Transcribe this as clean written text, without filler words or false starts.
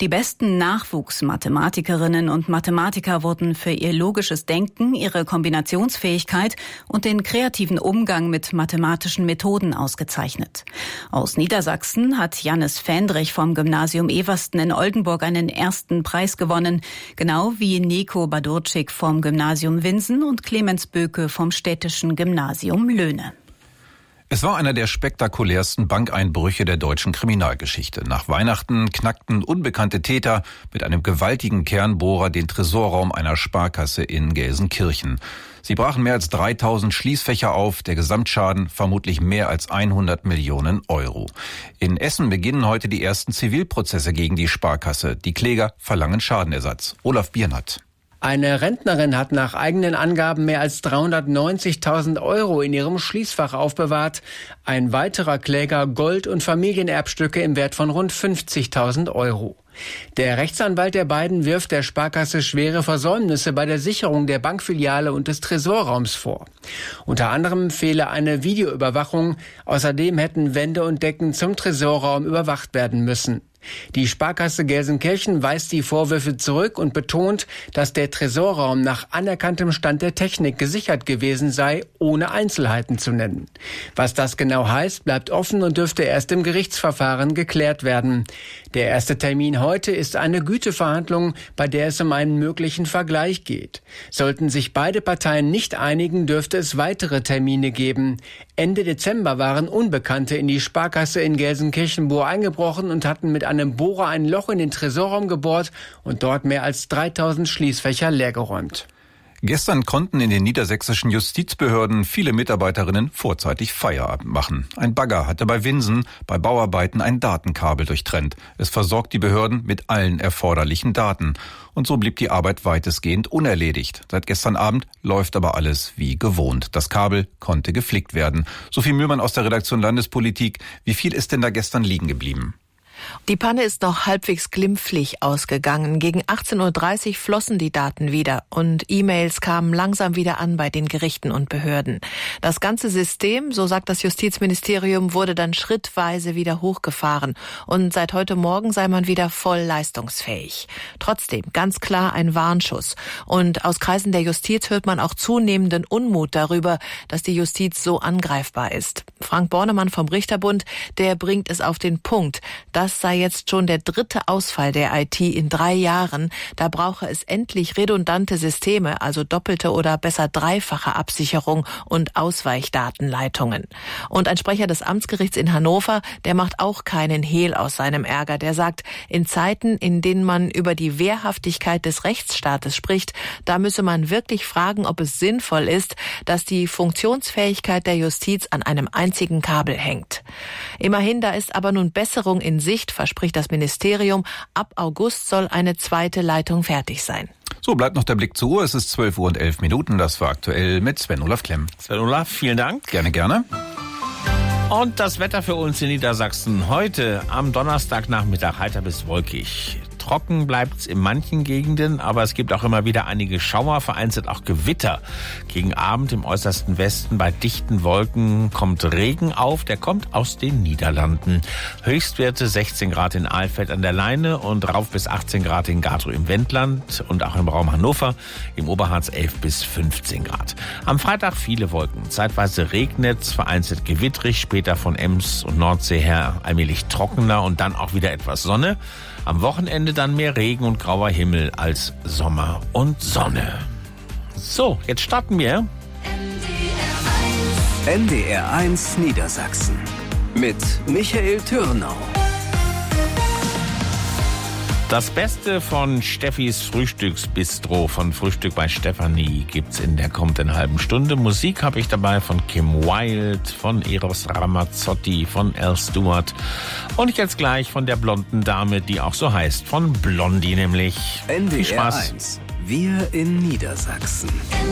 Die besten Nachwuchsmathematikerinnen und Mathematiker wurden für ihr logisches Denken, ihre Kombinationsfähigkeit und den kreativen Umgang mit mathematischen Methoden ausgezeichnet. Aus Niedersachsen hat Jannis Fendrich vom Gymnasium Eversten in Oldenburg einen ersten Preis gewonnen, genau wie Nico Badurczyk vom Gymnasium Winsen und Clemens Böke vom Städtischen Gymnasium Löhne. Es war einer der spektakulärsten Bankeinbrüche der deutschen Kriminalgeschichte. Nach Weihnachten knackten unbekannte Täter mit einem gewaltigen Kernbohrer den Tresorraum einer Sparkasse in Gelsenkirchen. Sie brachen mehr als 3000 Schließfächer auf, der Gesamtschaden vermutlich mehr als 100 Millionen Euro. In Essen beginnen heute die ersten Zivilprozesse gegen die Sparkasse. Die Kläger verlangen Schadenersatz. Olaf Biernat. Eine Rentnerin hat nach eigenen Angaben mehr als 390.000 Euro in ihrem Schließfach aufbewahrt. Ein weiterer Kläger Gold- und Familienerbstücke im Wert von rund 50.000 Euro. Der Rechtsanwalt der beiden wirft der Sparkasse schwere Versäumnisse bei der Sicherung der Bankfiliale und des Tresorraums vor. Unter anderem fehle eine Videoüberwachung. Außerdem hätten Wände und Decken zum Tresorraum überwacht werden müssen. Die Sparkasse Gelsenkirchen weist die Vorwürfe zurück und betont, dass der Tresorraum nach anerkanntem Stand der Technik gesichert gewesen sei, ohne Einzelheiten zu nennen. Was das genau heißt, bleibt offen und dürfte erst im Gerichtsverfahren geklärt werden. Der erste Termin heute ist eine Güteverhandlung, bei der es um einen möglichen Vergleich geht. Sollten sich beide Parteien nicht einigen, dürfte es weitere Termine geben. Ende Dezember waren Unbekannte in die Sparkasse in Gelsenkirchen-Buhr eingebrochen und hatten mit einem Bohrer ein Loch in den Tresorraum gebohrt und dort mehr als 3000 Schließfächer leergeräumt. Gestern konnten in den niedersächsischen Justizbehörden viele Mitarbeiterinnen vorzeitig Feierabend machen. Ein Bagger hatte bei Winsen bei Bauarbeiten ein Datenkabel durchtrennt. Es versorgt die Behörden mit allen erforderlichen Daten. Und so blieb die Arbeit weitestgehend unerledigt. Seit gestern Abend läuft aber alles wie gewohnt. Das Kabel konnte geflickt werden. Sophie Mühlmann aus der Redaktion Landespolitik. Wie viel ist denn da gestern liegen geblieben? Die Panne ist noch halbwegs glimpflich ausgegangen. Gegen 18:30 Uhr flossen die Daten wieder und E-Mails kamen langsam wieder an bei den Gerichten und Behörden. Das ganze System, so sagt das Justizministerium, wurde dann schrittweise wieder hochgefahren und seit heute Morgen sei man wieder voll leistungsfähig. Trotzdem ganz klar ein Warnschuss. Und aus Kreisen der Justiz hört man auch zunehmenden Unmut darüber, dass die Justiz so angreifbar ist. Frank Bornemann vom Richterbund, der bringt es auf den Punkt. Das sei jetzt schon der dritte Ausfall der IT in 3 Jahren. Da brauche es endlich redundante Systeme, also doppelte oder besser dreifache Absicherung und Ausweichdatenleitungen. Und ein Sprecher des Amtsgerichts in Hannover, der macht auch keinen Hehl aus seinem Ärger. Der sagt, in Zeiten, in denen man über die Wehrhaftigkeit des Rechtsstaates spricht, da müsse man wirklich fragen, ob es sinnvoll ist, dass die Funktionsfähigkeit der Justiz an einem einzigen Kabel hängt. Immerhin, da ist aber nun Besserung in Sicht, verspricht das Ministerium. Ab August soll eine zweite Leitung fertig sein. So, bleibt noch der Blick zur Uhr. Es ist 12:11 Uhr. Das war aktuell mit Sven-Olaf Klemm. Sven-Olaf, vielen Dank. Gerne, gerne. Und das Wetter für uns in Niedersachsen heute am Donnerstagnachmittag heiter bis wolkig. Trocken bleibt's in manchen Gegenden, aber es gibt auch immer wieder einige Schauer, vereinzelt auch Gewitter. Gegen Abend im äußersten Westen bei dichten Wolken kommt Regen auf, der kommt aus den Niederlanden. Höchstwerte 16 Grad in Alfeld an der Leine und rauf bis 18 Grad in Gatow im Wendland und auch im Raum Hannover, im Oberharz 11 bis 15 Grad. Am Freitag viele Wolken, zeitweise regnet's, vereinzelt gewittrig, später von Ems und Nordsee her allmählich trockener und dann auch wieder etwas Sonne. Am Wochenende dann mehr Regen und grauer Himmel als Sommer und Sonne. So, jetzt starten wir. NDR 1 Niedersachsen mit Michael Türnau. Das Beste von Steffis Frühstücksbistro von Frühstück bei Stefanie gibt's in der kommenden halben Stunde. Musik habe ich dabei von Kim Wilde, von Eros Ramazzotti, von Al Stewart und jetzt gleich von der blonden Dame, die auch so heißt, von Blondie nämlich. NDR Viel Spaß. 1, wir in Niedersachsen.